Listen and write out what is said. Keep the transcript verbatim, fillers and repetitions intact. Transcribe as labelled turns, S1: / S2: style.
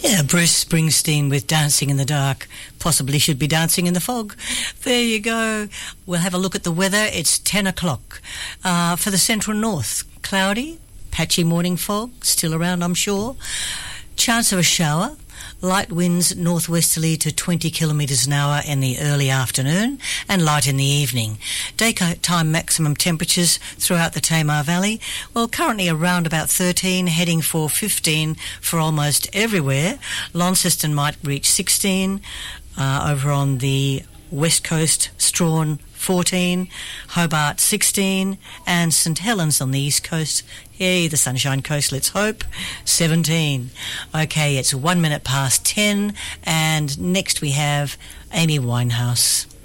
S1: Yeah, Bruce Springsteen with Dancing in the Dark. Possibly should be dancing in the fog. There you go. We'll have a look at the weather. It's ten o'clock. Uh, for the central north, cloudy, patchy morning fog, still around I'm sure. Chance of a shower. Light winds northwesterly to twenty kilometres an hour in the early afternoon and light in the evening. Daytime maximum temperatures throughout the Tamar Valley, well, currently around about thirteen, heading for fifteen for almost everywhere. Launceston might reach sixteen. Uh, over on the west coast, Strahan fourteen, Hobart sixteen, and St Helens on the east coast, yay, the Sunshine Coast, let's hope, seventeen. Okay, it's one minute past ten, and next we have Amy Winehouse.